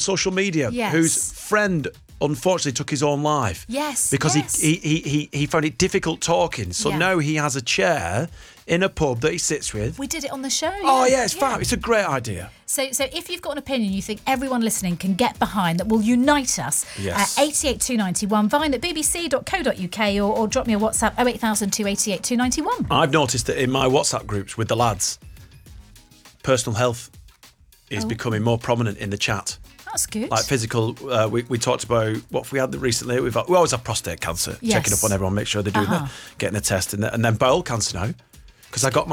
social media, Yes. whose friend unfortunately took his own life. Yes, Because yes. he found it difficult talking. So Yeah. now he has a chair in a pub that he sits with. We did it on the show. Oh, yeah, it's fab. It's a great idea. So if you've got an opinion you think everyone listening can get behind that will unite us, Yes. 88291, Vine at bbc.co.uk or drop me a WhatsApp 08000 288 291. I've noticed that in my WhatsApp groups with the lads, personal health is becoming more prominent in the chat. That's good. Like physical, we talked about what we had recently. We always have prostate cancer. Yes. Checking up on everyone, make sure they're doing that, getting a test, and then bowel cancer now. Because I got